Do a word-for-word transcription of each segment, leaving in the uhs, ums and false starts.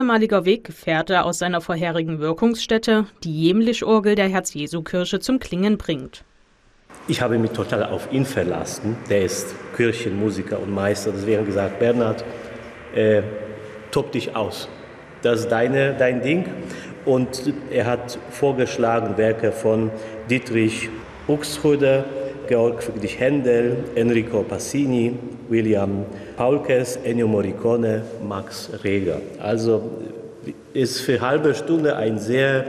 ehemaliger Weggefährte aus seiner vorherigen Wirkungsstätte, die Jämlich-Orgel der Herz-Jesu-Kirche zum Klingen bringt. Ich habe mich total auf ihn verlassen. Der ist Kirchenmusiker und Meister. Deswegen gesagt, Bernhard, äh, tob dich aus. Das ist deine, dein Ding. Und er hat vorgeschlagen Werke von Dietrich Buxtehude, Georg Friedrich Händel, Enrico Pacini, William Paulkes, Ennio Morricone, Max Reger. Also ist für eine halbe Stunde ein sehr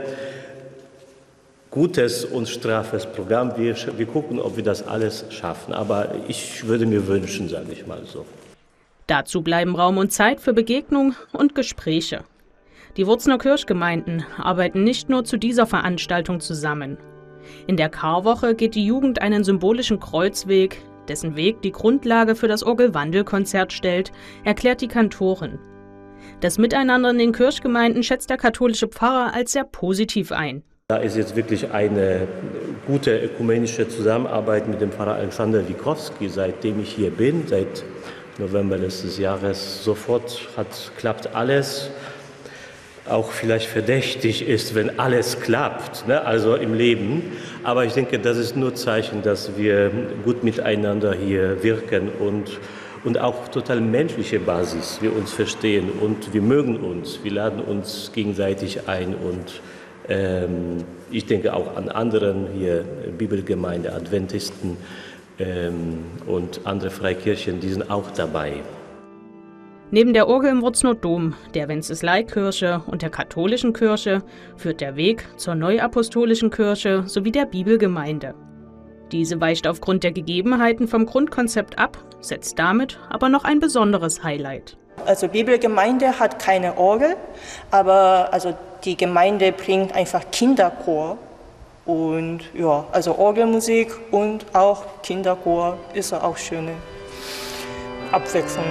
gutes und straffes Programm. Wir, wir gucken, ob wir das alles schaffen. Aber ich würde mir wünschen, sage ich mal so. Dazu bleiben Raum und Zeit für Begegnung und Gespräche. Die Wurzner Kirchgemeinden arbeiten nicht nur zu dieser Veranstaltung zusammen. In der Karwoche geht die Jugend einen symbolischen Kreuzweg, dessen Weg die Grundlage für das Orgelwandelkonzert stellt, erklärt die Kantorin. Das Miteinander in den Kirchgemeinden schätzt der katholische Pfarrer als sehr positiv ein. Da ist jetzt wirklich eine gute ökumenische Zusammenarbeit mit dem Pfarrer Alexander Wikowski, seitdem ich hier bin, seit November letztes Jahres. Sofort hat, klappt alles. Auch vielleicht verdächtig ist, wenn alles klappt, ne? Also im Leben. Aber ich denke, das ist nur Zeichen, dass wir gut miteinander hier wirken und, und auch total menschliche Basis, wir uns verstehen und wir mögen uns, wir laden uns gegenseitig ein und ähm, ich denke auch an anderen hier, Bibelgemeinde, Adventisten ähm, und andere Freikirchen, die sind auch dabei. Neben der Orgel im Wurzner Dom, der Wenceslaikirche und der katholischen Kirche führt der Weg zur Neuapostolischen Kirche sowie der Bibelgemeinde. Diese weicht aufgrund der Gegebenheiten vom Grundkonzept ab, setzt damit aber noch ein besonderes Highlight. Also Bibelgemeinde hat keine Orgel, aber also die Gemeinde bringt einfach Kinderchor und ja, also Orgelmusik und auch Kinderchor ist auch schöne Abwechslung.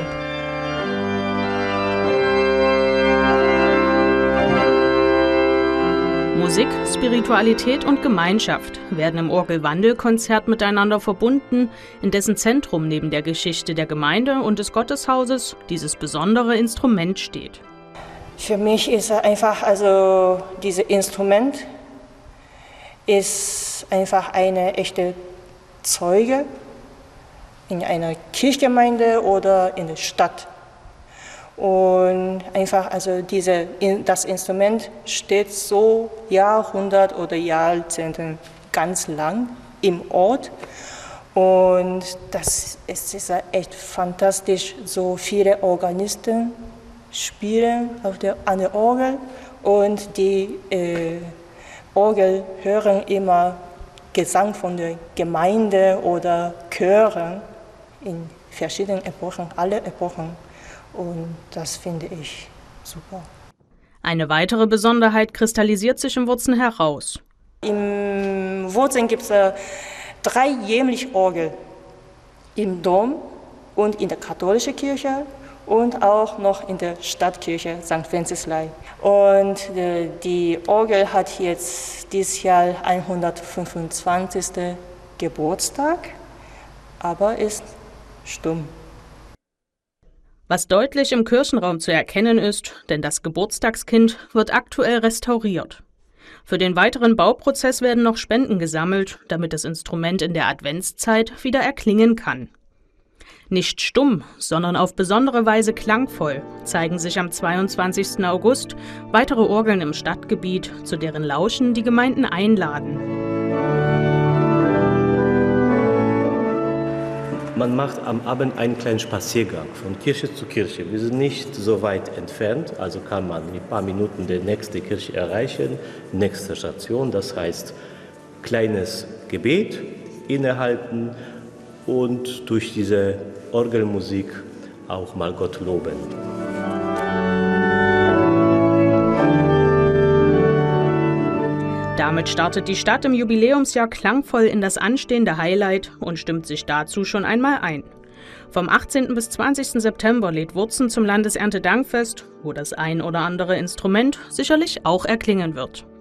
Musik, Spiritualität und Gemeinschaft werden im Orgelwandelkonzert miteinander verbunden, in dessen Zentrum neben der Geschichte der Gemeinde und des Gotteshauses dieses besondere Instrument steht. Für mich ist einfach, also dieses Instrument ist einfach eine echte Zeuge in einer Kirchgemeinde oder in der Stadt. Und einfach, also diese, das Instrument steht so Jahrhundert oder Jahrzehnten ganz lang im Ort. Und das es ist echt fantastisch, so viele Organisten spielen auf der, an der Orgel und die äh, Orgel hören immer Gesang von der Gemeinde oder Chören in verschiedenen Epochen, alle Epochen. Und das finde ich super. Eine weitere Besonderheit kristallisiert sich im Wurzen heraus. Im Wurzen gibt es äh, drei Jämlich-Orgel im Dom und in der katholischen Kirche und auch noch in der Stadtkirche Sankt Wenceslai. Und äh, die Orgel hat jetzt dieses Jahr hundertfünfundzwanzigsten Geburtstag, aber ist stumm. Was deutlich im Kirchenraum zu erkennen ist, denn das Geburtstagskind wird aktuell restauriert. Für den weiteren Bauprozess werden noch Spenden gesammelt, damit das Instrument in der Adventszeit wieder erklingen kann. Nicht stumm, sondern auf besondere Weise klangvoll zeigen sich am zweiundzwanzigsten August weitere Orgeln im Stadtgebiet, zu deren Lauschen die Gemeinden einladen. Man macht am Abend einen kleinen Spaziergang von Kirche zu Kirche. Wir sind nicht so weit entfernt, also kann man in ein paar Minuten die nächste Kirche erreichen, nächste Station. Das heißt, kleines Gebet innehalten und durch diese Orgelmusik auch mal Gott loben. Damit startet die Stadt im Jubiläumsjahr klangvoll in das anstehende Highlight und stimmt sich dazu schon einmal ein. Vom achtzehnten bis zwanzigsten September lädt Wurzen zum Landeserntedankfest, wo das ein oder andere Instrument sicherlich auch erklingen wird.